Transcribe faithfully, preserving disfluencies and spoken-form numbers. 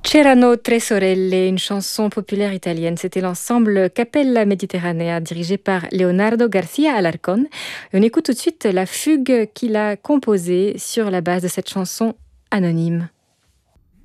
C'erano tre sorelle, une chanson populaire italienne. C'était l'ensemble Cappella Mediterranea dirigé par Leonardo Garcia Alarcón. Et on écoute tout de suite la fugue qu'il a composée sur la base de cette chanson anonyme.